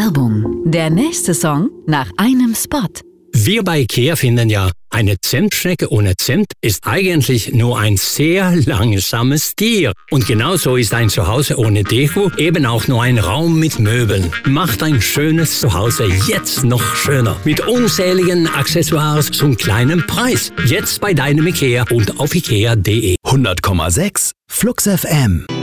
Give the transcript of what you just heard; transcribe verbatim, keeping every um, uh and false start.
Werbung. Der nächste Song nach einem Spot. Wir bei IKEA finden ja, eine Zimtschnecke ohne Zimt ist eigentlich nur ein sehr langsames Tier. Und genauso ist ein Zuhause ohne Deko eben auch nur ein Raum mit Möbeln. Macht ein schönes Zuhause jetzt noch schöner. Mit unzähligen Accessoires zum kleinen Preis. Jetzt bei deinem IKEA und auf ikea punkt de. hundert Komma sechs Flux F M.